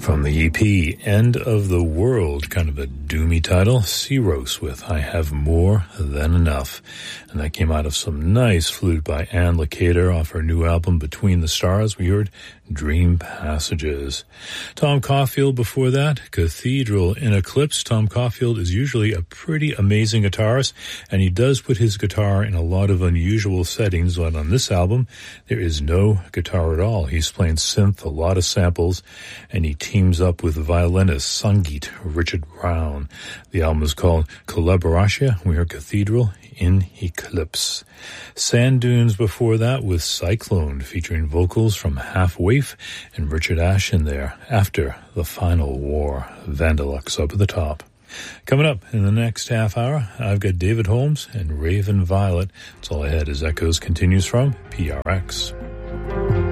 From the EP, End of the World, kind of a doomy title, Searos with I Have More Than Enough. And that came out of some nice flute by Anne Lakater off her new album, Between the Stars. We heard Dream Passages. Tom Caulfield before that, Cathedral in Eclipse. Tom Caulfield is usually a pretty amazing guitarist, and he does put his guitar in a lot of unusual settings, but on this album, there is no guitar at all. He's playing synth, a lot of samples, and he teams up with violinist Sangeet Richard Brown. The album is called Collaboratia. We heard Cathedral in Eclipse. Sand Dunes before that with Cyclone, featuring vocals from Half Waif and Richard Ashe in there. After the Final War, Vandalux up at the top. Coming up in the next half hour, I've got David Holmes and Raven Violet. That's all I had as Echoes continues from PRX.